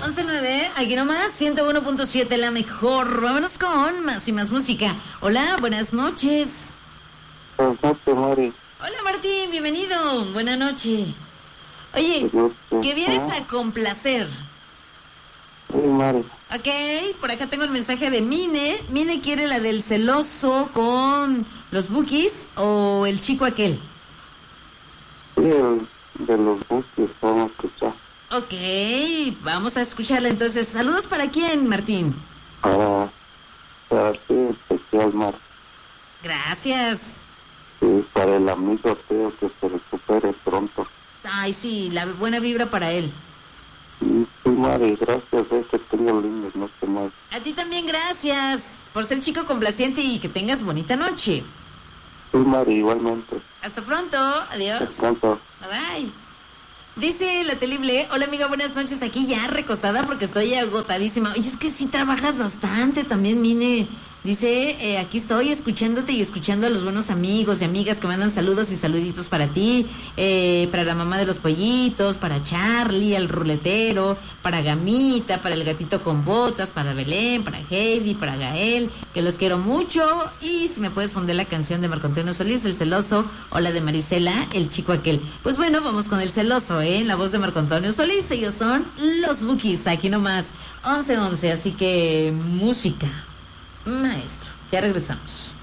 11:09, aquí nomás, 101.7, la mejor. Vámonos con más y más música. Hola, buenas noches. Buenas noches, Mari. Hola, Martín, bienvenido. Buenas noches. Oye, ¿qué vienes a complacer? Sí, Mari. Ok, por acá tengo el mensaje de Mine. Mine quiere la del celoso con los Bukis o el chico aquel. Sí, el de los buques, vamos a escuchar. Ok, vamos a escucharla entonces. Saludos para quién, Martín. Para ti, especial, Mari. Gracias. Y para el amigo Teo, que se recupere pronto. Ay, sí, la buena vibra para él. Y sí, Mari, gracias, que tengo lindas noches, Mari. A ti también gracias por ser chico complaciente y que tengas bonita noche. Sí, Mari, igualmente. Hasta pronto, adiós. Hasta pronto. Bye bye. Dice la Telible, hola amiga, buenas noches, aquí ya recostada porque estoy agotadísima. Oye, es que sí trabajas bastante también, Mine. Dice, aquí estoy escuchándote y escuchando a los buenos amigos y amigas que mandan saludos y saluditos para ti, para la mamá de los pollitos, para Charlie, el ruletero, para Gamita, para el gatito con botas, para Belén, para Heidi, para Gael, que los quiero mucho. Y si me puedes poner la canción de Marco Antonio Solís, El Celoso, o la de Marisela, El Chico Aquel. Pues bueno, vamos con El Celoso, en la voz de Marco Antonio Solís. Ellos son los Bukis, aquí nomás, 11:11, así que música. Maestro, ya regresamos.